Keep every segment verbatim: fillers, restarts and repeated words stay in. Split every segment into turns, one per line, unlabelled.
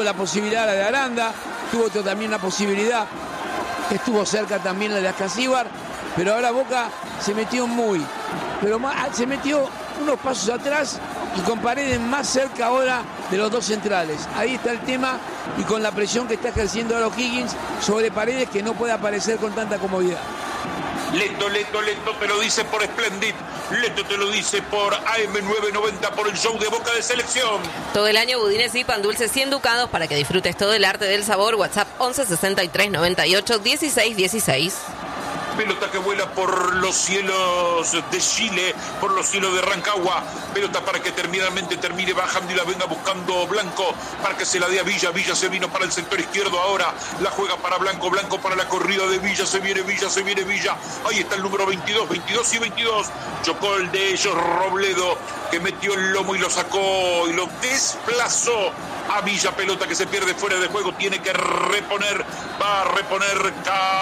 La posibilidad la de Aranda, tuvo también la posibilidad, estuvo cerca también la de Ascasíbar, pero ahora Boca se metió muy, pero más, se metió unos pasos atrás y con Paredes más cerca ahora de los dos centrales. Ahí está el tema, y con la presión que está ejerciendo ahora O'Higgins sobre Paredes, que no puede aparecer con tanta comodidad.
Leto, Leto, Leto te lo dice por Splendid. Leto te lo dice por A M novecientos noventa, por el show de Boca de Selección.
Todo el año budines y pan dulces cien ducados para que disfrutes todo el arte del sabor. WhatsApp once sesenta y tres noventa y ocho dieciséis dieciséis.
Pelota que vuela por los cielos de Chile, por los cielos de Rancagua. Pelota para que terminalmente termine bajando y la venga buscando Blanco para que se la dé a Villa. Villa se vino para el sector izquierdo ahora. La juega para Blanco. Blanco para la corrida de Villa. Se viene Villa, se viene Villa. Ahí está el número veintidós, veintidós y veintidós. Chocó el de ellos Robledo, que metió el lomo y lo sacó y lo desplazó a Villa. Pelota que se pierde fuera de juego. Tiene que reponer. Va a reponer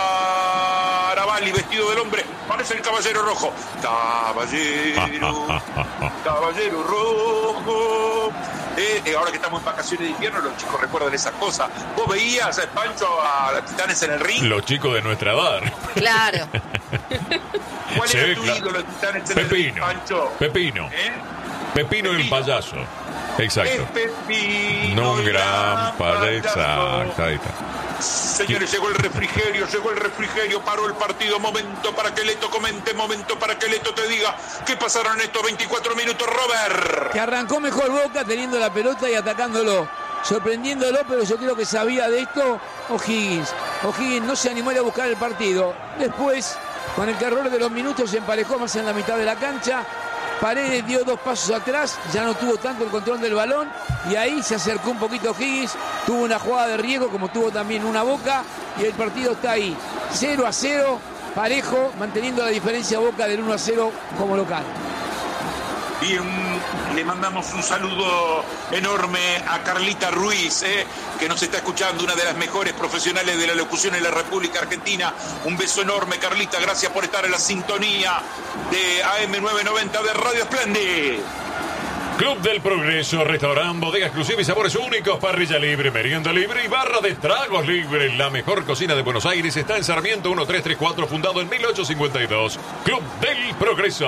Caravalli, vestido del hombre. Parece el caballero rojo. Caballero. Caballero rojo. Eh, eh, ahora que estamos en vacaciones de invierno, los chicos recuerdan esas cosas. ¿Vos veías, eh, Pancho, a los Titanes en el ring?
Los chicos de nuestra edad.
Claro.
¿Cuál
Sí,
era tu
claro.
ídolo, los Titanes en
Pepino.
el ring, Pancho?
Pepino.
¿Eh?
Pepino, el payaso. Exacto.
Es Pepino,
No un
el
gran padre.
payaso.
Exacto. Ahí está.
Señores, llegó el refrigerio, llegó el refrigerio, paró el partido, momento para que Leto comente, momento para que Leto te diga qué pasaron en estos veinticuatro minutos, Robert.
Que arrancó mejor Boca teniendo la pelota y atacándolo, sorprendiéndolo, pero yo creo que sabía de esto O'Higgins. O'Higgins no se animó a ir a buscar el partido. Después, con el terror de los minutos, se emparejó más en la mitad de la cancha. Paredes dio dos pasos atrás, ya no tuvo tanto el control del balón y ahí se acercó un poquito O'Higgins, tuvo una jugada de riesgo como tuvo también una Boca y el partido está ahí, cero a cero, parejo, manteniendo la diferencia Boca del uno a cero como local.
Bien, le mandamos un saludo enorme a Carlita Ruiz, eh, que nos está escuchando, una de las mejores profesionales de la locución en la República Argentina. Un beso enorme, Carlita, gracias por estar en la sintonía de A M novecientos noventa de Radio Splendid.
Club del Progreso, restaurante, bodega exclusiva y sabores únicos, parrilla libre, merienda libre y barra de tragos libre. La mejor cocina de Buenos Aires está en Sarmiento mil trescientos treinta y cuatro, fundado en mil ochocientos cincuenta y dos. Club del Progreso.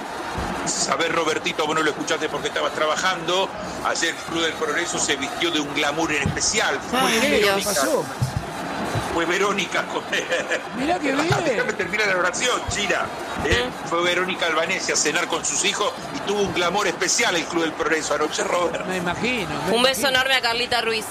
Sabés, Robertito, vos no lo escuchaste porque estabas trabajando. Ayer el Club del Progreso se vistió de un glamour en especial. Fue
Ah, ¿qué
Verónica.
pasó?
Fue Verónica con...
Mirá que bien.
Déjame terminar la oración, Chira. ¿Eh? Fue Verónica Albanese a cenar con sus hijos y tuvo un glamour especial el Club del Progreso anoche, Robert.
Me imagino. Me
Un beso
imagino.
enorme a Carlita Ruiz.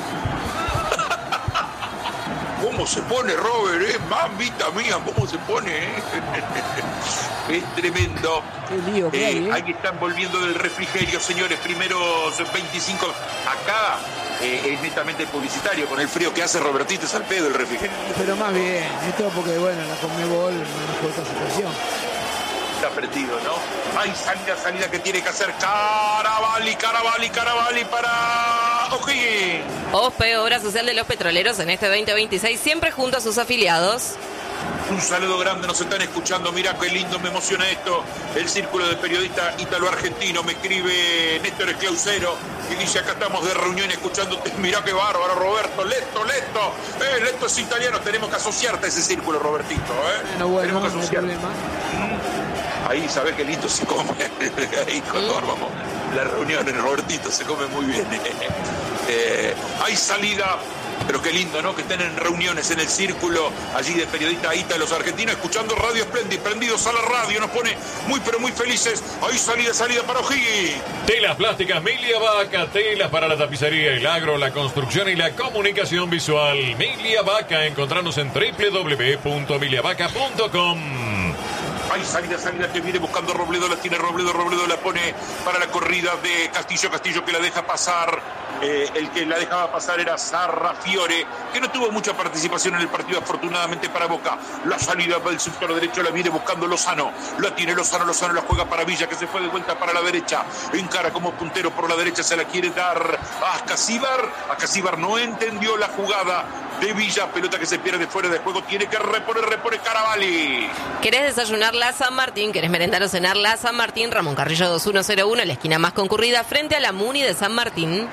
¿Cómo se pone, Robert? Eh? Mamita mía, ¿cómo se pone? Eh? Es tremendo.
Qué lío que
Eh,
hay, ¿eh?
Ahí están volviendo del refrigerio, señores. Primeros veinticinco. Acá eh, es netamente publicitario. Con el frío que hace, Robertito, es al pedo el refrigerio.
Pero más bien, esto porque bueno, la Conmebol no nos esta situación.
Está perdido, ¿no? Hay salida, salida que tiene que hacer Caravalli, Caravalli, Caravalli para O'Higgins.
O P E, Obra Social de los Petroleros, en este veinte veintiséis, siempre junto a sus afiliados.
Un saludo grande, nos están escuchando. Mirá qué lindo, me emociona esto. El círculo de periodistas ítalo-argentino. Me escribe Néstor Esclausero y dice: acá estamos de reunión escuchándote. Mirá qué bárbaro, Roberto. Leto, Leto. Eh, Leto es italiano. Tenemos que asociarte a ese círculo, Robertito. ¿eh?
Bueno, bueno,
Tenemos que
no hay
asociarte.
problema.
Ahí sabés qué lindo se come. Ahí cuando armamos la reunión en Robertito se come muy bien. Eh, hay salida. Pero qué lindo, ¿no? Que estén en reuniones en el círculo allí de periodistas ítalos argentinos, escuchando Radio Splendid, prendidos a la radio, nos pone muy pero muy felices. Ahí salida, salida para O'Higgins.
Telas plásticas Milia Vaca, telas para la tapicería, el agro, la construcción y la comunicación visual. Milia Vaca, encontrarnos en doble u doble u doble u punto milia vaca punto com.
Hay salida, salida que viene buscando Robledo, la tiene Robledo, Robledo la pone para la corrida de Castillo, Castillo que la deja pasar. Eh, el que la dejaba pasar era Sarrafiore, que no tuvo mucha participación en el partido, afortunadamente para Boca. La salida del sector derecho la viene buscando Lozano, la tiene Lozano, Lozano la juega para Villa, que se fue de vuelta para la derecha, encara como puntero por la derecha, se la quiere dar a Ascasíbar. Ascasíbar no entendió la jugada de Villa, pelota que se pierde fuera de juego, tiene que reponer, repone Caravalli.
¿Querés desayunar la San Martín? ¿Querés merendar o cenar la San Martín? Ramón Carrillo dos mil ciento uno, la esquina más concurrida frente a la Muni de San Martín.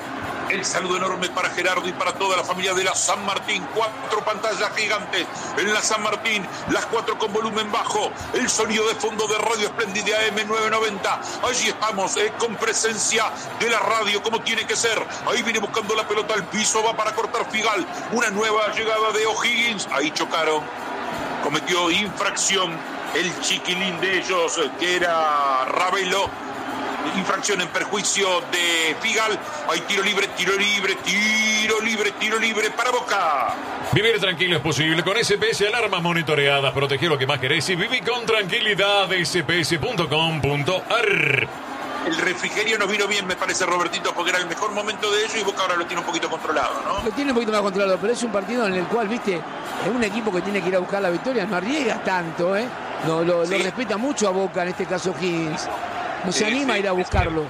El saludo enorme para Gerardo y para toda la familia de la San Martín. Cuatro pantallas gigantes en la San Martín, las cuatro con volumen bajo. El sonido de fondo de Radio Espléndida A M novecientos noventa. Allí estamos eh, con presencia de la radio como tiene que ser. Ahí viene buscando la pelota al piso, va para cortar Figal. Una nueva llegada de O'Higgins. Ahí chocaron. Cometió infracción el chiquilín de ellos, que era Ravelo. Infracción en perjuicio de Figal. Hay tiro libre, tiro libre, tiro libre, tiro libre para Boca.
Vivir tranquilo es posible con S P S, alarmas monitoreadas. Proteger lo que más querés y vivir con tranquilidad. S P S punto com punto a r.
El refrigerio nos vino bien, me parece, Robertito, porque era el mejor momento de ellos y Boca ahora lo tiene un poquito controlado, ¿no?
Lo tiene un poquito más controlado, pero es un partido en el cual, viste, es un equipo que tiene que ir a buscar la victoria, no arriesga tanto, ¿eh? No, lo, sí. lo respeta mucho a Boca, en este caso Higgins. No se sí, anima sí, a ir a buscarlo.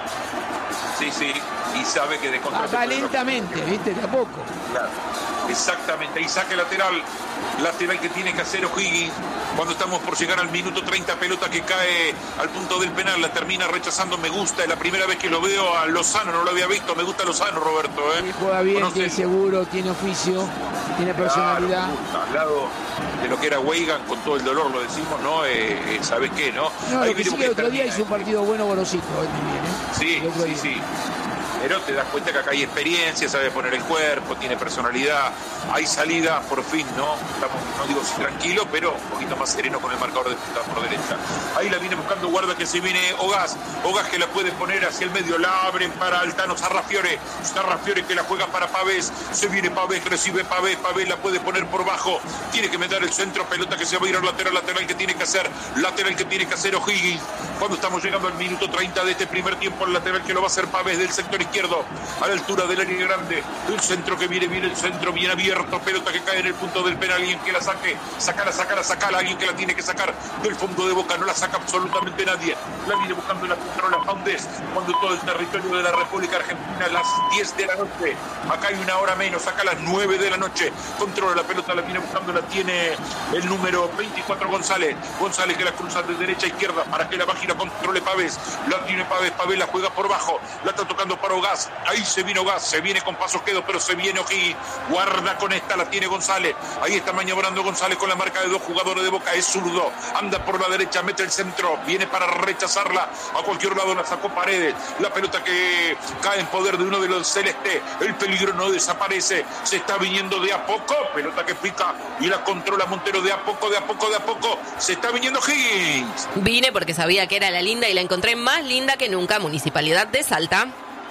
Sí, sí, y sabe que de contra...
Va lentamente, viste, de a poco.
Claro, exactamente, y saque lateral, lateral que tiene que hacer O'Higgins. Cuando estamos por llegar al minuto treinta, pelota que cae al punto del penal, la termina rechazando. Me gusta, es la primera vez que lo veo a Lozano, no lo había visto. Me gusta Lozano, Roberto. ¿eh?
Sí, juega bien, tiene seguro, tiene oficio, tiene personalidad.
Claro, al lado de lo que era Weigan, con todo el dolor lo decimos, ¿no? Eh, eh, ¿Sabes qué, no?
No, Ahí lo que sí que el otro día hizo un partido bueno Gorosito hoy también,
¿eh? Sí, sí, sí. Pero te das cuenta que acá hay experiencia, sabe poner el cuerpo, tiene personalidad, hay salida, por fin, ¿no? Estamos, no digo si tranquilo, pero un poquito más sereno con el marcador de punta por derecha. Ahí la viene buscando guarda que se viene Ogaz, Ogaz que la puede poner hacia el medio, la abren para Altano Sarrafiore, Sarrafiore que la juega para Pavés, se viene Pavés, recibe Pavés, Pavés la puede poner por bajo, tiene que meter el centro, pelota que se va a ir al lateral, lateral que tiene que hacer, lateral que tiene que hacer O'Higgins. Cuando estamos llegando al minuto treinta de este primer tiempo, el lateral que lo va a hacer Pavés del sector izquierdo. Izquierdo, a la altura del área grande, el centro que viene, viene el centro bien abierto, pelota que cae en el punto del penal, alguien que la saque, sacala, sacala, sacala, alguien que la tiene que sacar del fondo de Boca, no la saca absolutamente nadie, la viene buscando y la controla Faundés, cuando todo el territorio de la República Argentina a las diez de la noche, acá hay una hora menos, acá a las nueve de la noche, controla la pelota, la viene buscando, la tiene el número veinticuatro González, González que la cruza de derecha a izquierda para que la página controle Pavés, la tiene Pavés, Pavés la juega por bajo, la está tocando para Ogaz, ahí se vino Ogaz, se viene con pasos quedos, pero se viene O'Higgins, guarda con esta, la tiene González, ahí está maniobrando González con la marca de dos jugadores de Boca, es zurdo, anda por la derecha, mete el centro, viene para rechazarla, a cualquier lado la sacó Paredes, la pelota que cae en poder de uno de los celestes, el peligro no desaparece, se está viniendo de a poco, pelota que pica y la controla Montero de a poco, de a poco, de a poco, se está viniendo Higgins.
Vine porque sabía que era la linda y la encontré más linda que nunca, Municipalidad de Salta.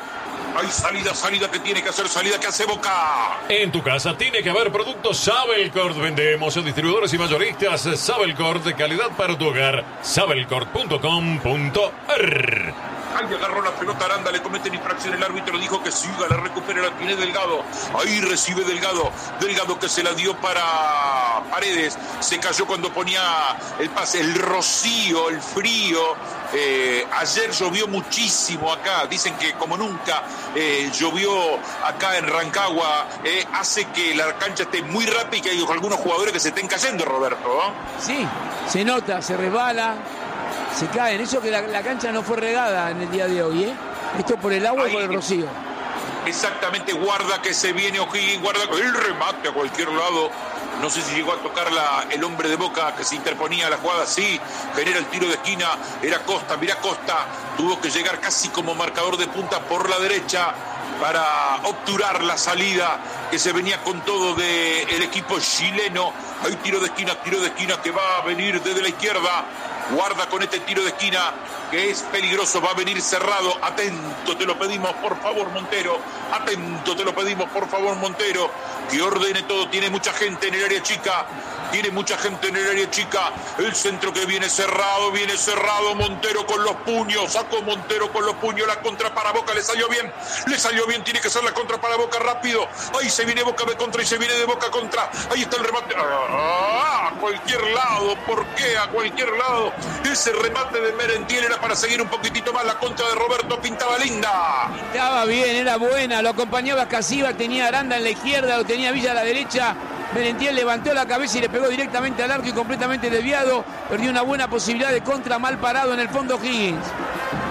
Hay salida, salida que tiene que hacer, salida que hace Boca.
En tu casa tiene que haber productos Sabelcord. Vendemos en distribuidores y mayoristas Sabelcord de calidad para tu hogar. Sabelcord punto com punto a r.
Ahí agarró la pelota Aranda, le cometen infracción, el árbitro dijo que siga, la recupera, la tiene Delgado, ahí recibe Delgado, Delgado que se la dio para Paredes, se cayó cuando ponía el pase, el rocío, el frío, eh, ayer llovió muchísimo acá, dicen que como nunca eh, llovió acá en Rancagua, eh, hace que la cancha esté muy rápida y que hay algunos jugadores que se estén cayendo, Roberto, ¿no?
Sí, se nota, se resbala. Se caen, eso que la, la cancha no fue regada en el día de hoy, ¿eh? Esto por el agua Ahí, y por el rocío.
Exactamente, guarda que se viene O'Higgins, guarda el remate a cualquier lado. No sé si llegó a tocarla el hombre de Boca que se interponía a la jugada, sí, genera el tiro de esquina, era Costa, mirá Costa, tuvo que llegar casi como marcador de punta por la derecha para obturar la salida que se venía con todo del equipo chileno. Hay tiro de esquina, tiro de esquina que va a venir desde la izquierda. Guarda con este tiro de esquina que es peligroso, va a venir cerrado. Atento, te lo pedimos, por favor, Montero. Atento, te lo pedimos, por favor, Montero. Que ordene todo, tiene mucha gente en el área chica. Tiene mucha gente en el área chica. El centro que viene cerrado, viene cerrado. Montero con los puños. Sacó Montero con los puños. La contra para Boca. Le salió bien. Le salió bien. Tiene que ser la contra para Boca rápido. Ahí se viene Boca de contra y se viene de Boca contra. Ahí está el remate. ¡Ah! A cualquier lado. ¿Por qué? A cualquier lado. Ese remate de Merentiel era para seguir un poquitito más. La contra de Roberto pintaba linda.
Pintaba bien, era buena. Lo acompañaba Casiva. Tenía Aranda en la izquierda. Lo tenía Villa a la derecha. Merentiel levantó la cabeza y le pegó directamente al arco y completamente desviado. Perdió una buena posibilidad de contra, mal parado en el fondo Higgins.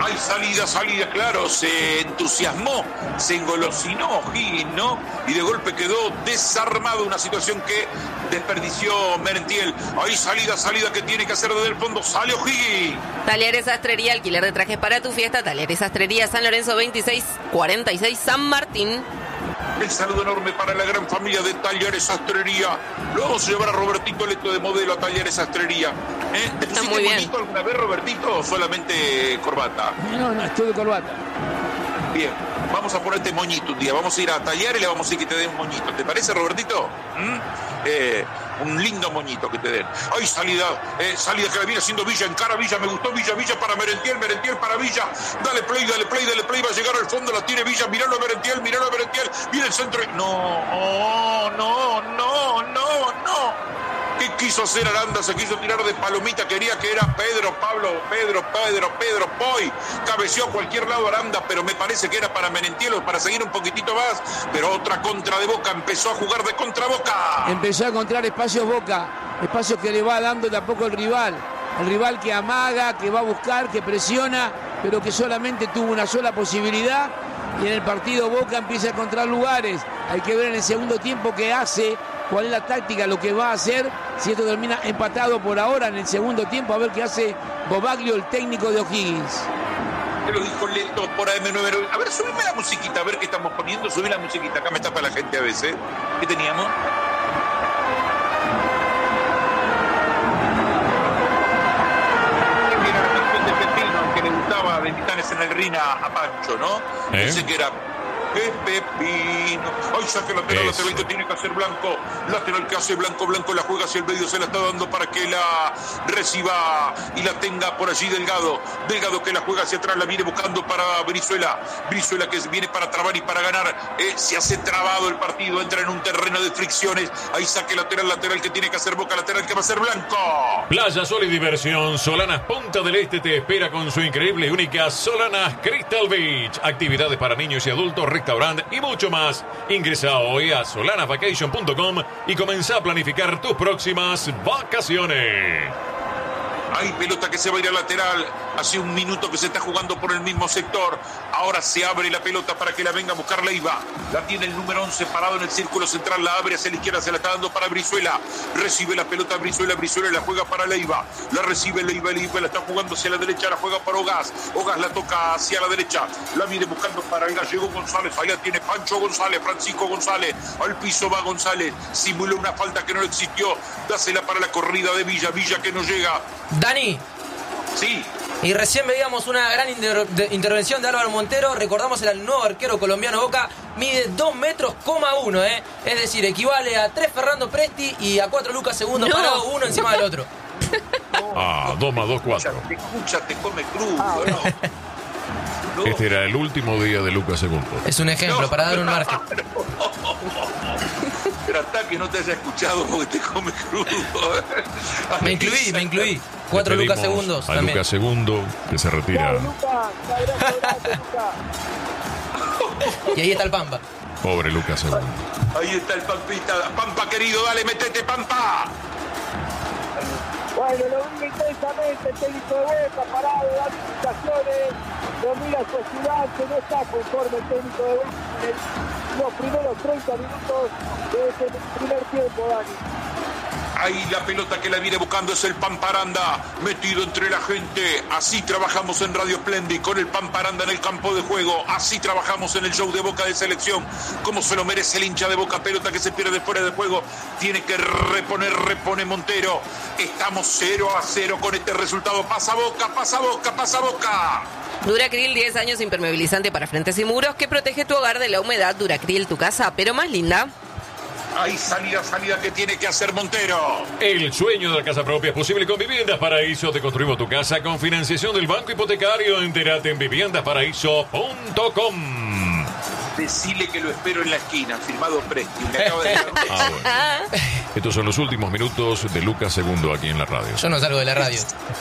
Hay salida, salida, claro, se entusiasmó, se engolosinó Higgins, ¿no? Y de golpe quedó desarmado, una situación que desperdició Merentiel. Hay salida, salida que tiene que hacer desde el fondo, sale O'Higgins.
Talleres Sastrería, alquiler de trajes para tu fiesta. Talleres Sastrería, San Lorenzo veintiséis cuarenta y seis, San Martín.
El saludo enorme para la gran familia de Talleres Sastrería. Lo vamos a llevar a Robertito Leto de modelo a Talleres Sastrería. ¿Eh? ¿Te pusiste
muy bien.
bonito alguna vez, Robertito, o solamente corbata?
No, no, estoy de corbata.
Bien, vamos a ponerte moñito un día. Vamos a ir a Talleres y le vamos a decir que te den un moñito. ¿Te parece, Robertito? ¿Mm? Eh, un lindo moñito que te den. Ay, salida, eh, salida que la viene haciendo Villa, encara Villa, me gustó Villa, Villa para Merentiel, Merentiel para Villa. Dale play, dale play, dale play, va a llegar al fondo, la tiene Villa, miralo a Merentiel, miralo a Merentiel, viene el centro. Y... No, oh, no, no, no, no. ¿Qué quiso hacer Aranda? Se quiso tirar de palomita, quería que era Pedro, Pablo, Pedro, Pedro, Pedro, Poy. Cabeció a cualquier lado Aranda, pero me parece que era para Merentiel o para seguir un poquitito más. Pero otra contra de Boca, empezó a jugar de contra Boca.
Empezó a encontrar espacios Boca, espacios que le va dando tampoco el rival. El rival que amaga, que va a buscar, que presiona, pero que solamente tuvo una sola posibilidad. Y en el partido Boca empieza a encontrar lugares. Hay que ver en el segundo tiempo qué hace, cuál es la táctica, lo que va a hacer. Si esto termina empatado por ahora en el segundo tiempo, a ver qué hace Bobaglio, el técnico de O'Higgins.
Te lo dijo lento por A M nueve. A ver, subime la musiquita, a ver qué estamos poniendo. Subí la musiquita, acá me tapa la gente a veces. ¿Qué teníamos? Era la canción de Pepino que le gustaba de Titanes en el Ring a, a Pancho, ¿no?
¿Eh?
Dice que era... Es Pepino. Ay, saque lateral,
Eso.
lateral que tiene que hacer Blanco. Lateral que hace Blanco, Blanco la juega hacia el medio, se la está dando para que la reciba y la tenga por allí Delgado. Delgado que la juega hacia atrás, la viene buscando para Brizuela. Brizuela que viene para trabar y para ganar. Eh, se hace trabado el partido, entra en un terreno de fricciones. Ahí saque lateral, lateral que tiene que hacer Boca, lateral que va a ser Blanco.
Playa, sol y diversión. Solanas Punta del Este te espera con su increíble y única Solanas Crystal Beach. Actividades para niños y adultos, restaurante y mucho más. Ingresa hoy a solanas vacation punto com y comenzá a planificar tus próximas vacaciones.
Hay pelota que se va a ir al lateral. Hace un minuto que se está jugando por el mismo sector. Ahora se abre la pelota para que la venga a buscar Leiva. La tiene el número once parado en el círculo central. La abre hacia la izquierda, se la está dando para Brizuela. Recibe la pelota Brizuela, Brizuela la juega para Leiva. La recibe Leiva, Leiva la está jugando hacia la derecha. La juega para Ogas. Ogas la toca hacia la derecha. La viene buscando para el gallego González. Allá tiene Pancho González, Francisco González. Al piso va González. Simula una falta que no existió. Dásela para la corrida de Villa. Villa que no llega.
Dani.
Sí.
Y recién veíamos una gran inter- de intervención de Álvaro Montero. Recordamos el nuevo arquero colombiano Boca. Mide dos metros, coma uno, ¿eh? Es decir, equivale a tres Fernando Presti y a cuatro Lucas Segundo,
No.
parado uno encima del otro.
Ah, dos más dos, cuatro.
Escucha, escucha, te come crudo, ¿no? No.
Este era el último día de Lucas Segundo.
Es un ejemplo
No.
para dar un margen.
Pero hasta que no te haya escuchado porque te come crudo.
Me incluí, me incluí. Cuatro
Le
Lucas
pedimos
Segundos
a
también.
Lucas Segundo, que se retira.
Y ahí está el Pampa.
Pobre Lucas Segundo.
Ahí está el Pampita. Pampa, querido, dale, metete, Pampa.
Bueno, lo vi intensamente el técnico de Boca, parado, da indicaciones, domina su ciudad, que no está conforme el técnico de Boca en los primeros treinta minutos de ese primer tiempo, Dani.
Ahí la pelota que la viene buscando es el Pamparanda, metido entre la gente. Así trabajamos en Radio Splendid, con el Pamparanda en el campo de juego. Así trabajamos en el show de Boca de selección. Como se lo merece el hincha de Boca. Pelota que se pierde fuera de juego. Tiene que reponer, repone Montero. Estamos cero a cero con este resultado. Pasa Boca, pasa Boca, pasa Boca.
Duracril, diez años impermeabilizante para frentes y muros que protege tu hogar de la humedad. Duracril, tu casa, pero más linda.
Hay salida, salida que tiene que hacer Montero.
El sueño de la casa propia es posible con Viviendas Paraíso. Te construimos tu casa con financiación del Banco Hipotecario. Entérate en viviendas paraíso punto com.
Decile que lo espero en la esquina, firmado Presti. Me acaba de dar un beso.
Ah, bueno. Estos son los últimos minutos de Lucas Segundo aquí en la radio.
Yo no salgo de la radio.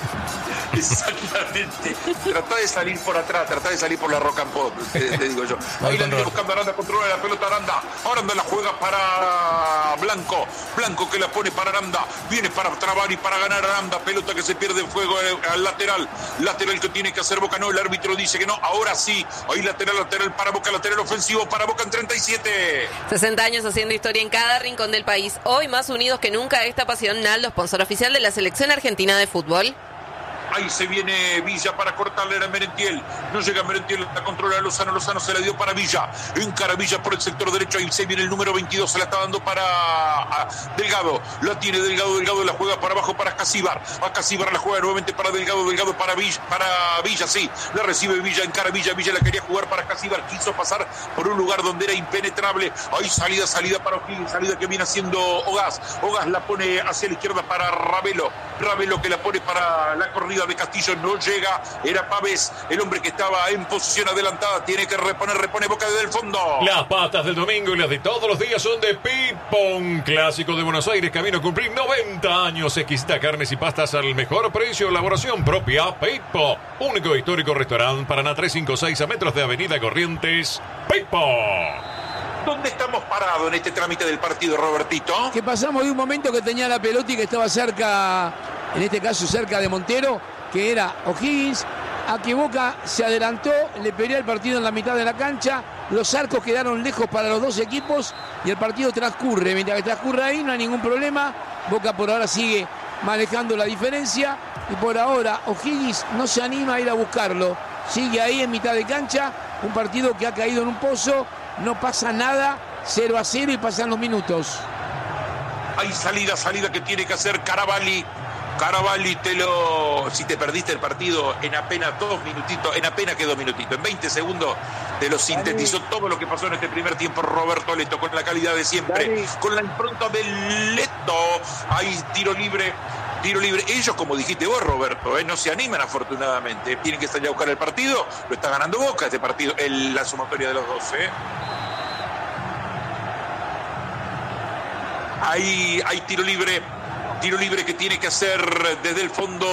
Exactamente. Tratá de salir por atrás, tratá de salir por la rock and pop, te, te digo yo. Ahí la viene buscando Aranda, controla la pelota Aranda. Aranda la juega para Blanco. Blanco que la pone para Aranda. Viene para trabar y para ganar Aranda. Pelota que se pierde en fuego al lateral. Lateral que tiene que hacer Boca. No, el árbitro dice que no. Ahora sí. Ahí lateral, lateral para Boca. Lateral ofensivo para Boca en treinta y siete.
sesenta años haciendo historia en cada rincón del país. Hoy más unidos que nunca esta pasión. Naldo, sponsor oficial de la selección argentina de fútbol.
Ahí se viene Villa para cortarle a Merentiel. No llega Merentiel, la controla Lozano. Lozano se la dio para Villa. Encara Villa por el sector derecho. Ahí se viene el número veintidós. Se la está dando para Delgado. La tiene Delgado. Delgado la juega para abajo para Casíbar. A Casíbar la juega nuevamente para Delgado. Delgado para Villa. Para Villa, sí. La recibe Villa. Encara Villa. Villa la quería jugar para Casíbar. Quiso pasar por un lugar donde era impenetrable. Ahí salida, salida para O'Higgins. Salida que viene haciendo Ogaz. Ogaz la pone hacia la izquierda para Ravelo. Ravelo que la pone para la corrida de Castillo, no llega, era Pavés, el hombre que estaba en posición adelantada, tiene que reponer, repone Boca desde el fondo.
Las patas del domingo y las de todos los días son de Pipo, un clásico de Buenos Aires, camino a cumplir noventa años, exquisita carnes y pastas al mejor precio, elaboración propia, Pipo, único histórico restaurante, Paraná trescientos cincuenta y seis a metros de Avenida Corrientes, Pipo.
¿Dónde estamos parados en este trámite del partido, Robertito?
Que pasamos de un momento que tenía la pelota y que estaba cerca, en este caso cerca de Montero, que era O'Higgins, a que Boca se adelantó, le peleó el partido en la mitad de la cancha, los arcos quedaron lejos para los dos equipos y el partido transcurre. Mientras que transcurre ahí no hay ningún problema, Boca por ahora sigue manejando la diferencia y por ahora O'Higgins no se anima a ir a buscarlo, sigue ahí en mitad de cancha, un partido que ha caído en un pozo, no pasa nada, cero a cero y pasan los minutos.
Hay salida, salida que tiene que hacer Caravalli. Caravalli te lo... Si te perdiste el partido en apenas dos minutitos, en apenas que dos minutitos, en veinte segundos te lo sintetizó todo lo que pasó en este primer tiempo Roberto Leto, con la calidad de siempre, Dale. Con la impronta de Leto. Hay tiro libre, tiro libre. Ellos, como dijiste vos, Roberto, ¿eh? no se animan afortunadamente. Tienen que salir a buscar el partido. Lo está ganando Boca este partido, el, la sumatoria de los dos. ¿eh? Hay, hay tiro libre. Tiro libre que tiene que hacer desde el fondo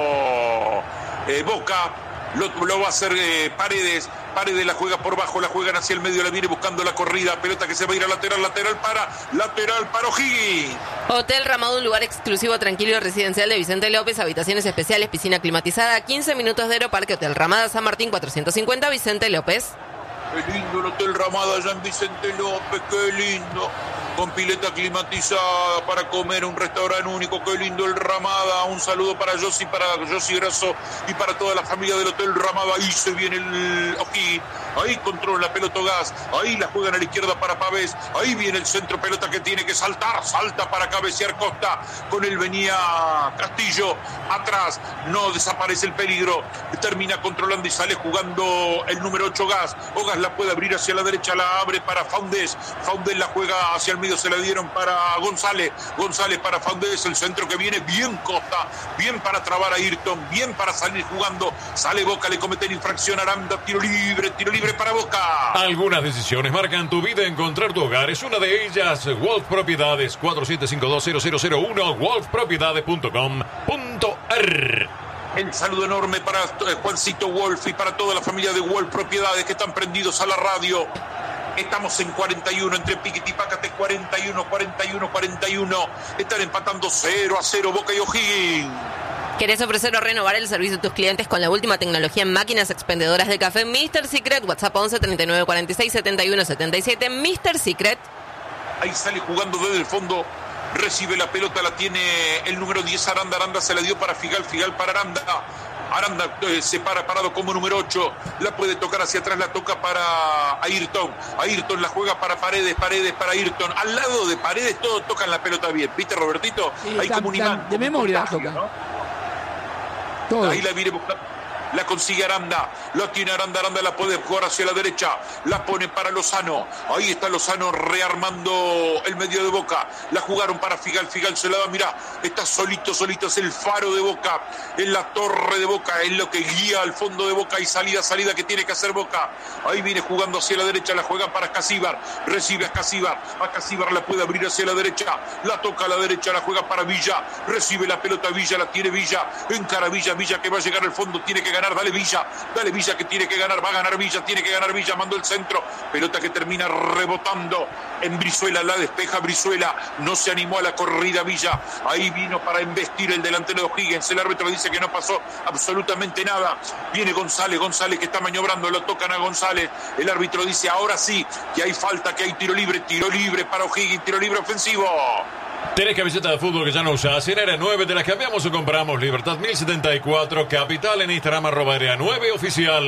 eh, Boca. Lo, lo va a hacer eh, Paredes. Paredes la juega por bajo, la juegan hacia el medio, la viene buscando la corrida. Pelota que se va a ir a lateral, lateral para, lateral para O'Higgins.
Hotel Ramado, un lugar exclusivo, tranquilo y residencial de Vicente López. Habitaciones especiales, piscina climatizada, quince minutos de Aeroparque. Hotel Ramada, San Martín, cuatrocientos cincuenta, Vicente López.
Qué lindo el Hotel Ramada allá en Vicente López, qué lindo. Con pileta climatizada para comer, un restaurante único, qué lindo el Ramada. Un saludo para Yossi, para Yossi Grasso y para toda la familia del Hotel Ramada. Ahí se viene el O'Higgins, ahí controla la pelota Gas, ahí la juegan a la izquierda para Pavés, ahí viene el centro, pelota que tiene que saltar, salta para cabecear Costa, con él venía Castillo, atrás, no desaparece el peligro, termina controlando y sale jugando el número ocho Gas, o Gas la puede abrir hacia la derecha, la abre para Faundés, Faundés la juega hacia el medio, se la dieron para González, González para Faundés, el centro que viene, bien Costa, bien para trabar a Ayrton, bien para salir jugando, sale Boca, le cometen infracción Aranda, tiro libre, tiro libre para Boca.
Algunas decisiones marcan tu vida, encontrar tu hogar es una de ellas. Wolf Propiedades, cuatro siete cinco dos cero cero cero uno, wolf propiedades punto com punto r.
El saludo enorme para Juancito Wolf y para toda la familia de Wolf Propiedades que están prendidos a la radio. Estamos en cuarenta y uno, entre Piquiti y Pácate, cuarenta y uno, cuarenta y uno, cuarenta y uno. Están empatando cero a cero Boca y O'Higgins.
¿Querés ofrecer o renovar el servicio de tus clientes con la última tecnología en máquinas expendedoras de café? mister Secret, WhatsApp once treinta y nueve cuarenta y seis setenta y uno setenta y siete. mister Secret.
Ahí sale jugando desde el fondo, recibe la pelota, la tiene el número diez Aranda. Aranda se la dio para Figal, Figal para Aranda. Aranda eh, se para parado como número ocho, la puede tocar hacia atrás, la toca para Ayrton, Ayrton la juega para Paredes, Paredes para Ayrton, al lado de Paredes todos tocan la pelota bien, ¿viste, Robertito?
Sí,
hay
tan,
como un imán,
de memoria la toca.
¿no?
Todo.
Ahí la viene buscando, la consigue Aranda, lo tiene Aranda, Aranda la puede jugar hacia la derecha, la pone para Lozano, ahí está Lozano rearmando el medio de Boca, la jugaron para Figal, Figal se la da, mirá, está solito, solito, es el faro de Boca, es la torre de Boca, es lo que guía al fondo de Boca y salida, salida que tiene que hacer Boca, ahí viene jugando hacia la derecha, la juega para Casíbar, recibe a Casíbar, a Casíbar la puede abrir hacia la derecha, la toca a la derecha, la juega para Villa, recibe la pelota Villa, la tiene Villa, encara Villa, Villa que va a llegar al fondo, tiene que ganar, dale Villa, dale Villa que tiene que ganar, va a ganar Villa, tiene que ganar Villa, mandó el centro, pelota que termina rebotando en Brizuela, la despeja Brizuela, no se animó a la corrida Villa, ahí vino para embestir el delantero de O'Higgins, el árbitro dice que no pasó absolutamente nada, viene González, González que está maniobrando, lo tocan a González, el árbitro dice ahora sí, que hay falta, que hay tiro libre, tiro libre para O'Higgins, tiro libre ofensivo.
¿Tenés camiseta de fútbol que ya no usás? En Área nueve te las cambiamos o compramos. Libertad mil setenta y cuatro, Capital, en Instagram, arroba Área nueve oficial.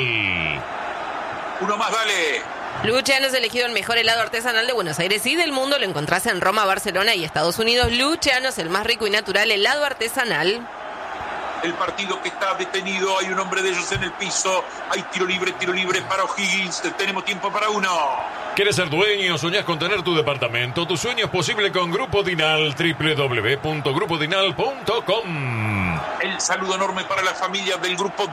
Uno más, dale.
Luciano es elegido el mejor helado artesanal de Buenos Aires y del mundo. Lo encontrás en Roma, Barcelona y Estados Unidos. Luciano es el más rico y natural helado artesanal.
El partido que está detenido, hay un hombre de ellos en el piso, hay tiro libre, tiro libre para O'Higgins, tenemos tiempo para uno.
¿Quieres ser dueño? ¿Soñás con tener tu departamento? Tu sueño es posible con Grupo Dinal, doble u doble u doble u punto grupo dinal punto com.
El saludo enorme para la familia del Grupo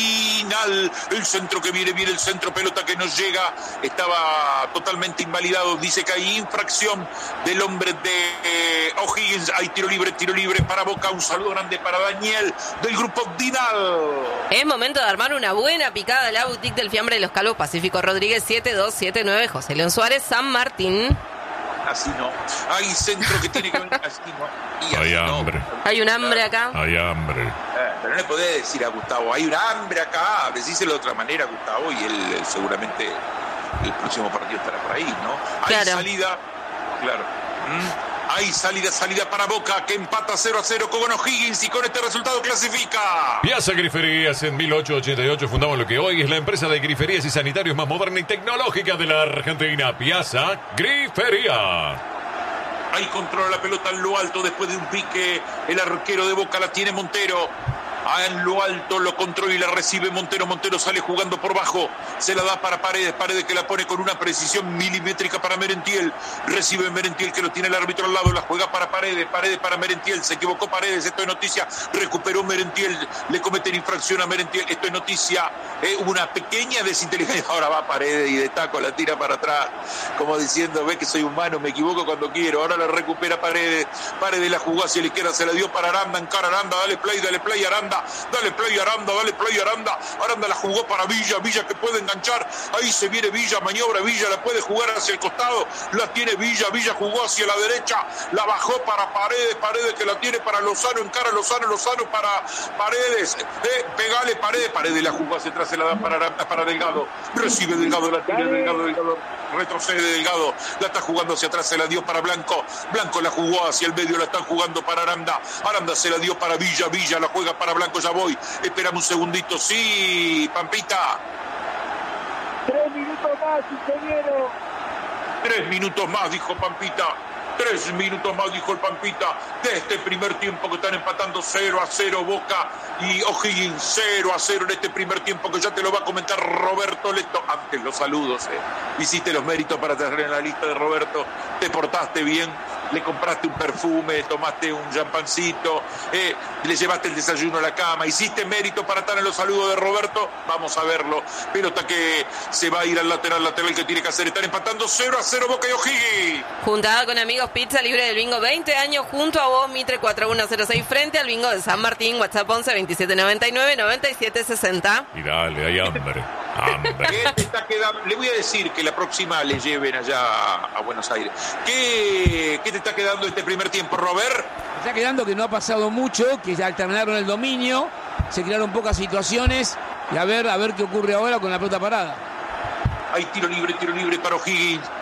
Dinal. El centro que viene, viene el centro, pelota que nos llega. Estaba totalmente invalidado. Dice que hay infracción del hombre de eh, O'Higgins. Hay tiro libre, tiro libre para Boca. Un saludo grande para Daniel del Grupo Dinal.
Es momento de armar una buena picada de la boutique del fiambre de los Calvos, Pacífico Rodríguez siete dos siete nueve, José León Suárez, San Martín.
Así no. Hay centro que tiene que venir así no. Y así
Hay hambre.
No.
Hay un hambre acá.
Hay hambre.
Eh, pero no le podés decir a Gustavo, hay un hambre acá. Decíselo de otra manera, Gustavo, y él eh, seguramente el próximo partido estará por ahí, ¿no? Hay
Claro.
salida, claro. ¿Mm? Hay salida, salida para Boca, que empata cero a cero con O'Higgins y con este resultado clasifica.
Piazza Griferías, en mil ochocientos ochenta y ocho fundamos lo que hoy es la empresa de griferías y sanitarios más moderna y tecnológica de la Argentina. Piazza Grifería.
Ahí controla la pelota en lo alto después de un pique. El arquero de Boca la tiene Montero. Ah, en lo alto lo controla y la recibe Montero. Montero sale jugando por bajo. Se la da para Paredes. Paredes que la pone con una precisión milimétrica para Merentiel. Recibe Merentiel que lo tiene el árbitro al lado. La juega para Paredes. Paredes para Merentiel. Se equivocó Paredes. Esto es noticia. Recuperó Merentiel. Le cometen infracción a Merentiel. Esto es noticia. Eh, hubo una pequeña desinteligencia. Ahora va Paredes y de taco la tira para atrás. Como diciendo, ve que soy humano, me equivoco cuando quiero. Ahora la recupera Paredes. Paredes la jugó hacia la izquierda. Se la dio para Aranda. Encara Aranda. Dale play, dale play Aranda. Dale play Aranda, dale play Aranda. Aranda la jugó para Villa, Villa que puede enganchar. Ahí se viene Villa, maniobra Villa, la puede jugar hacia el costado. La tiene Villa, Villa jugó hacia la derecha. La bajó para Paredes, Paredes que la tiene para Lozano, encara Lozano, Lozano para Paredes. Eh, pegale Paredes, Paredes la jugó hacia atrás, se la da para Aranda, para Delgado. Recibe Delgado, la tiene Delgado, Delgado. Retrocede Delgado, la está jugando hacia atrás, se la dio para Blanco. Blanco la jugó hacia el medio, la están jugando para Aranda. Aranda se la dio para Villa, Villa la juega para Blanco, ya voy. Esperamos un segundito, sí, Pampita.
Tres minutos más, ingeniero.
Tres minutos más, dijo Pampita. Tres minutos más, dijo el Pampita, de este primer tiempo que están empatando cero a cero Boca y O'Higgins cero a cero en este primer tiempo que ya te lo va a comentar Roberto Leto. Antes los saludos, eh. Hiciste los méritos para tener en la lista de Roberto, te portaste bien, le compraste un perfume, tomaste un champancito, eh, le llevaste el desayuno a la cama, hiciste mérito para estar en los saludos de Roberto. Vamos a verlo. Pelota que se va a ir al lateral, lateral que tiene que hacer. Están empatando cero a cero Boca y O'Higgins.
Juntada con amigos, pizza libre del bingo, veinte años junto a vos, Mitre cuatro uno cero seis, frente al bingo de San Martín. WhatsApp once veintisiete noventa y nueve noventa y siete sesenta.
Y dale, hay hambre. Hambre.
¿Qué te está quedando? Le voy a decir que la próxima le lleven allá a, a Buenos Aires. ¿Qué, ¿Qué te está quedando este primer tiempo, Robert?
Está quedando que no ha pasado mucho, que ya alternaron el dominio, se crearon pocas situaciones y a ver, a ver qué ocurre ahora con la pelota parada.
Hay tiro libre, tiro libre para O'Higgins.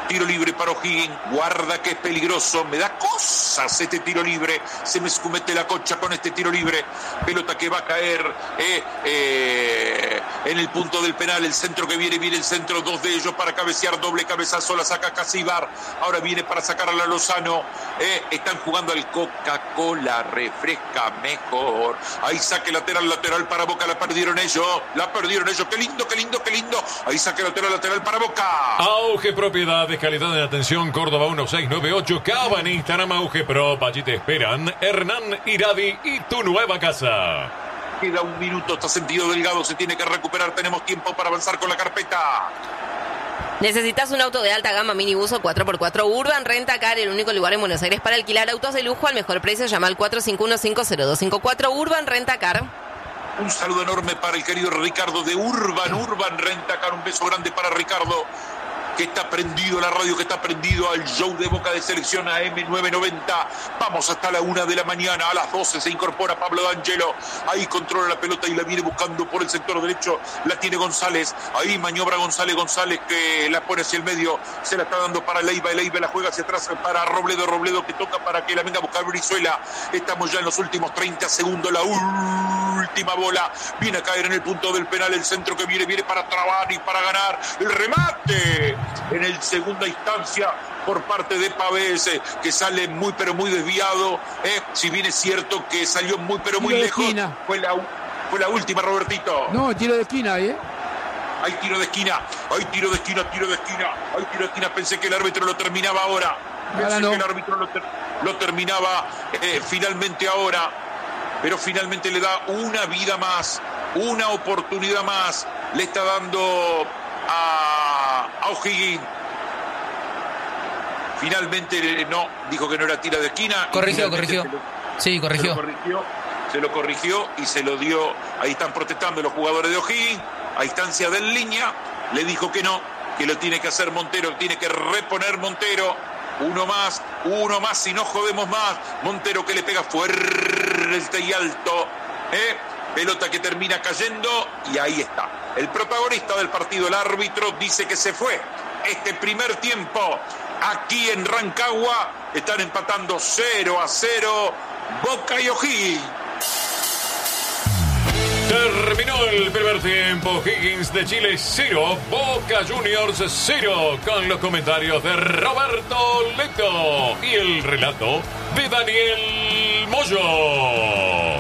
Tiro libre para O'Higgins. Guarda que es peligroso. Me da cosas este tiro libre. Se me escumete la cocha con este tiro libre. Pelota que va a caer eh, eh, en el punto del penal. El centro que viene, viene el centro. Dos de ellos para cabecear. Doble cabezazo. La saca Casibar. Ahora viene para sacar a la Lozano. Eh, están jugando al Coca-Cola. Refresca mejor. Ahí saque lateral, lateral para Boca. La perdieron ellos. La perdieron ellos. Qué lindo, qué lindo, qué lindo. Ahí saque lateral, lateral para Boca.
Auge Propiedades, calidad de atención, Córdoba uno seis nueve ocho, Cava en Instagram, Auge Pro, allí te esperan Hernán Iradi y tu nueva casa.
Queda un minuto, está sentido Delgado, se tiene que recuperar, tenemos tiempo para avanzar con la carpeta.
¿Necesitas un auto de alta gama, minibus o cuatro por cuatro? Urban Rent-A-Car, el único lugar en Buenos Aires para alquilar autos de lujo al mejor precio. Llama al cuatro cinco uno cinco cero dos cinco cuatro. Urban Rent-A-Car.
Un saludo enorme para el querido Ricardo de Urban, Urban Rent-A-Car. Un beso grande para Ricardo, que está prendido la radio, que está prendido al show de Boca de Selección A M nueve noventa. Vamos hasta la una de la mañana. A las doce se incorpora Pablo D'Angelo. Ahí controla la pelota y la viene buscando por el sector derecho. La tiene González. Ahí maniobra González. González que la pone hacia el medio. Se la está dando para Leiva. Leiva la juega hacia atrás para Robledo. Robledo que toca para que la venga a buscar Brizuela. Estamos ya en los últimos treinta segundos. La última bola viene a caer en el punto del penal. El centro que viene, viene para trabar y para ganar. El remate en el segunda instancia por parte de Pavés, eh, que sale muy pero muy desviado, eh, si bien es cierto que salió muy pero muy
tiro de
lejos.
Esquina.
Fue la, fue la última, Robertito.
No, tiro de esquina ahí, ¿eh?
Hay tiro de esquina, hay tiro de esquina, tiro de esquina, hay tiro de esquina. Pensé que el árbitro lo terminaba ahora. Pensé
Ahora no.
que el árbitro lo, ter- lo terminaba eh, finalmente ahora. Pero finalmente le da una vida más, una oportunidad más. Le está dando a, a O'Higgins. Finalmente no, dijo que no era tira de esquina.
Corrigió, corrigió.
Se lo,
Sí, corrigió.
Se lo corrigió. Se lo corrigió y se lo dio. Ahí están protestando los jugadores de O'Higgins. A instancia del línea. Le dijo que no, que lo tiene que hacer Montero, tiene que reponer Montero. Uno más, uno más, si no jodemos más. Montero que le pega fuerte y alto. ¿eh? Pelota que termina cayendo y ahí está. El protagonista del partido, el árbitro, dice que se fue. Este primer tiempo, aquí en Rancagua, están empatando cero a cero Boca y O'Higgins.
Terminó el primer tiempo. Higgins de Chile cero, Boca Juniors cero, con los comentarios de Roberto Leto y el relato de Daniel Moyo.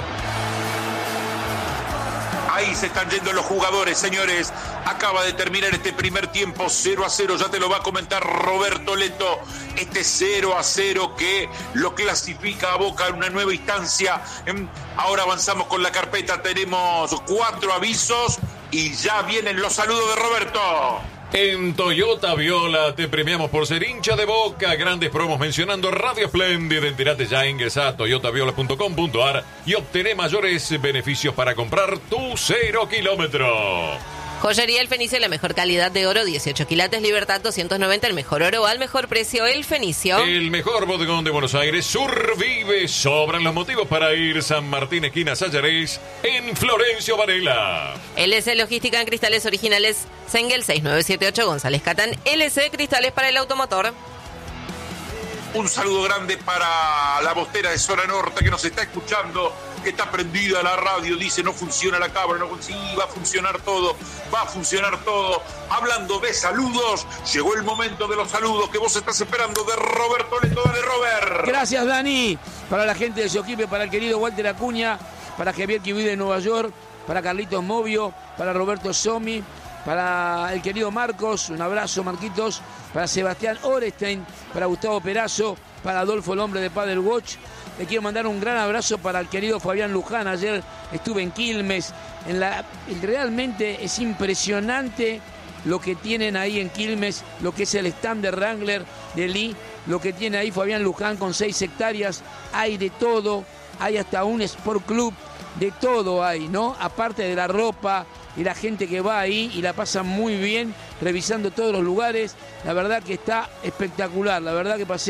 Ahí se están yendo los jugadores, señores. Acaba de terminar este primer tiempo cero a cero. Ya te lo va a comentar Roberto Leto. Este cero a cero que lo clasifica a Boca en una nueva instancia. Ahora avanzamos con la carpeta. Tenemos cuatro avisos y ya vienen los saludos de Roberto.
En Toyota Viola te premiamos por ser hincha de Boca. Grandes promos mencionando Radio Espléndida. Entérate ya, ingresa a toyota viola punto com punto a r y obtené mayores beneficios para comprar tu cero kilómetro.
Joyería El Fenicio, la mejor calidad de oro, dieciocho quilates, Libertad doscientos noventa, el mejor oro al mejor precio, El Fenicio.
El mejor bodegón de Buenos Aires, Survive. Sobran los motivos para ir. San Martín, esquina Sayarés, en Florencio Varela.
L C Logística en cristales originales, Sengel seis nueve siete ocho, González Catán. L C Cristales para el automotor.
Un saludo grande para la bostera de Zona Norte que nos está escuchando, que está prendida la radio, dice no funciona la cámara, no, sí, va a funcionar todo, va a funcionar todo. Hablando de saludos, llegó el momento de los saludos que vos estás esperando de Roberto Leto. De Robert.
Gracias, Dani. Para la gente de Sioquipe, para el querido Walter Acuña, para Javier que vive en Nueva York, para Carlitos Movio, para Roberto Somi, para el querido Marcos, un abrazo, Marquitos, para Sebastián Orestein, para Gustavo Perazo, para Adolfo, el hombre de Padel Watch. Le quiero mandar un gran abrazo para el querido Fabián Luján. Ayer estuve en Quilmes. En la, realmente es impresionante lo que tienen ahí en Quilmes, lo que es el stand de Wrangler, de Lee, lo que tiene ahí Fabián Luján con seis hectáreas. Hay de todo, hay hasta un sport club, de todo hay, ¿no? Aparte de la ropa y la gente que va ahí y la pasa muy bien revisando todos los lugares. La verdad que está espectacular, la verdad que pasé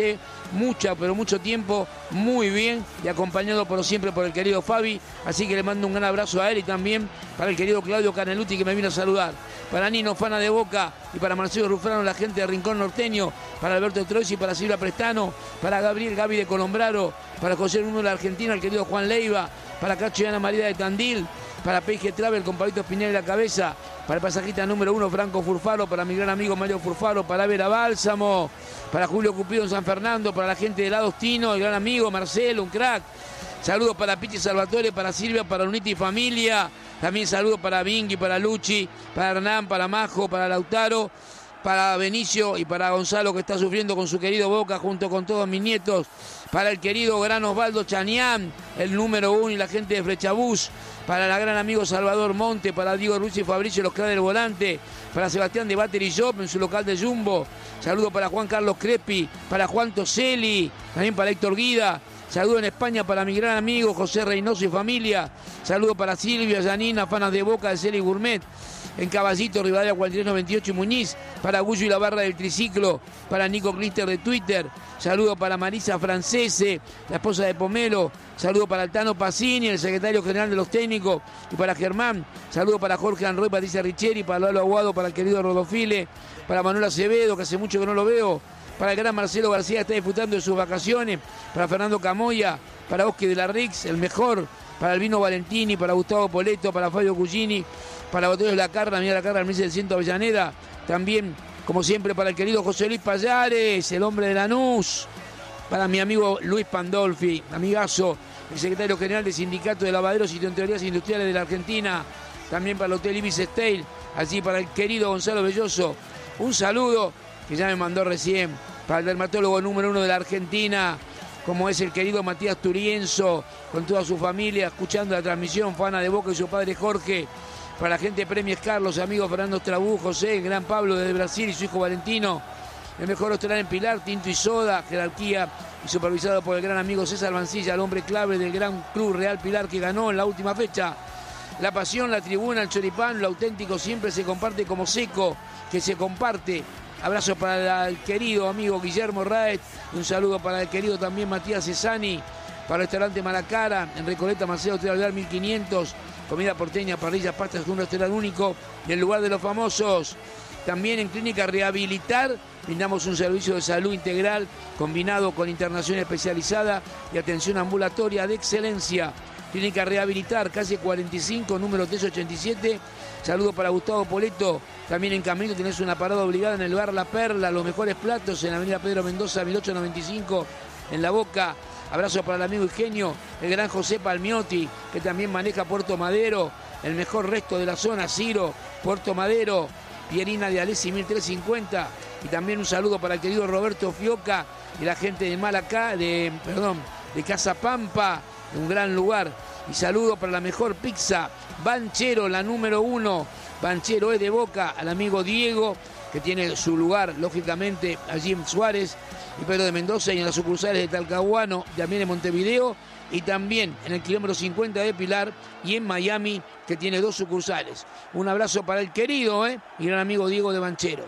mucha, pero mucho tiempo, muy bien, y acompañado por siempre por el querido Fabi, así que le mando un gran abrazo a él y también para el querido Claudio Caneluti que me vino a saludar, para Nino Fana de Boca y para Marcelo Rufrano, la gente de Rincón Norteño, para Alberto Troisi, para Silvia Prestano, para Gabriel Gaby de Colombraro, para José Nuno de la Argentina, el querido Juan Leiva, para Cacho y Ana María de Tandil, para P G Travel con Pablito Espinel de la cabeza, para el pasajista número uno Franco Furfaro, para mi gran amigo Mario Furfaro, para Vera Bálsamo, para Julio Cupido en San Fernando, para la gente de Lados Tino, el gran amigo Marcelo, un crack. Saludos para Pichi Salvatore, para Silvia, para Uniti y Familia. También saludos para Vingui, para Luchi, para Hernán, para Majo, para Lautaro, para Benicio y para Gonzalo que está sufriendo con su querido Boca junto con todos mis nietos. Para el querido gran Osvaldo Chanián, el número uno y la gente de Frechabús. Para el gran amigo Salvador Monte, para Diego Ruiz y Fabricio, los crack del volante, para Sebastián de Battery Shop en su local de Jumbo. Saludos para Juan Carlos Crespi, para Juan Toselli, también para Héctor Guida. Saludos en España para mi gran amigo José Reynoso y familia. Saludos para Silvia, Janina, fanas de Boca, de Celi Gourmet. En Caballito, Rivadavia cuarenta y tres noventa y ocho y Muñiz. Para Gullo y la barra del triciclo. Para Nico Clister de Twitter. Saludos para Marisa Francese, la esposa de Pomelo. Saludos para Altano Pacini, el secretario general de los técnicos. Y para Germán. Saludos para Jorge Anroy, Patricia Richeri. Para Lalo Aguado, para el querido Rodofile. Para Manuel Acevedo, que hace mucho que no lo veo. Para el gran Marcelo García, que está disfrutando de sus vacaciones. Para Fernando Camoya. Para Oscar de la Rix, el mejor. Para Albino Valentini, para Gustavo Poleto, para Fabio Cugini, para Botellos La Carra, mira La Carra, el del Ciento Avellaneda. También, como siempre, para el querido José Luis Payares, el hombre de Lanús. Para mi amigo Luis Pandolfi, amigazo, el secretario general del Sindicato de Lavaderos y Teorías Industriales de la Argentina. También para el Hotel Ibis Style, así para el querido Gonzalo Belloso. Un saludo que ya me mandó recién para el dermatólogo número uno de la Argentina, como es el querido Matías Turienzo, con toda su familia, escuchando la transmisión, fana de Boca y su padre Jorge. Para la gente de Premios Carlos, amigos Fernando Trabú, José, el gran Pablo desde Brasil y su hijo Valentino. El mejor restaurante en Pilar, Tinto y Soda, jerarquía y supervisado por el gran amigo César Mancilla, el hombre clave del gran Club Real Pilar que ganó en la última fecha. La pasión, la tribuna, el choripán, lo auténtico siempre se comparte como seco, que se comparte. Abrazo para el querido amigo Guillermo Raez, un saludo para el querido también Matías Cesani, para el restaurante Malacara, en Recoleta, Marcelo Hotel Alvear mil quinientos, comida porteña, parrillas, pastas, un restaurante único, y el lugar de los famosos. También en Clínica Rehabilitar brindamos un servicio de salud integral combinado con internación especializada y atención ambulatoria de excelencia. Clínica Rehabilitar, calle cuarenta y cinco, número trescientos ochenta y siete. Saludos para Gustavo Poleto. También en Camino tenés una parada obligada en el bar La Perla, los mejores platos en la avenida Pedro Mendoza, mil ochocientos noventa y cinco, en La Boca. Abrazo para el amigo Eugenio, el gran José Palmiotti, que también maneja Puerto Madero, el mejor resto de la zona, Ciro, Puerto Madero, Pierina de Alessi mil trescientos cincuenta. Y también un saludo para el querido Roberto Fioca y la gente de Malacá, de, perdón, de Casa Pampa, un gran lugar. Y saludo para la mejor pizza, Banchero, la número uno. Banchero es de Boca, al amigo Diego, que tiene su lugar, lógicamente, allí en Suárez y Pedro de Mendoza, y en las sucursales de Talcahuano, también en Montevideo, y también en el kilómetro cincuenta de Pilar y en Miami, que tiene dos sucursales. Un abrazo para el querido ¿eh? y gran amigo Diego de Banchero.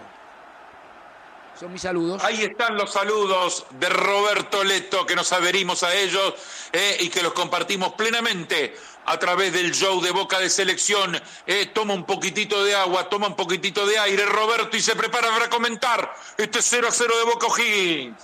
Son mis saludos.
Ahí están los saludos de Roberto Leto, que nos adherimos a ellos eh, y que los compartimos plenamente a través del show de Boca de Selección. Eh, toma un poquitito de agua, toma un poquitito de aire, Roberto, y se prepara para comentar este cero a cero de Boca O'Higgins.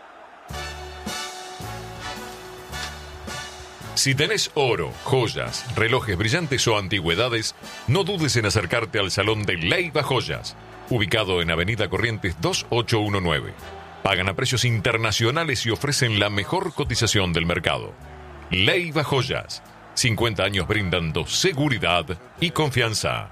Si tenés oro, joyas, relojes brillantes o antigüedades, no dudes en acercarte al Salón de Leiva Joyas, ubicado en Avenida Corrientes dos ocho uno nueve. Pagan a precios internacionales y ofrecen la mejor cotización del mercado. Leiva Joyas, cincuenta años brindando seguridad y confianza.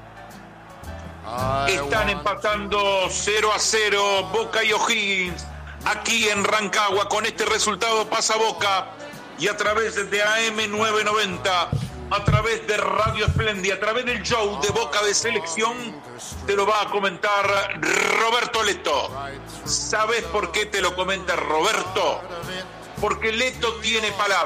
Están empatando cero a cero Boca y O'Higgins aquí en Rancagua. Con este resultado pasa Boca, y a través de A M novecientos noventa, a través de Radio Espléndida, a través del show de Boca de Selección, te lo va a comentar Roberto Leto. ¿Sabes por qué te lo comenta Roberto? Porque Leto tiene palabras.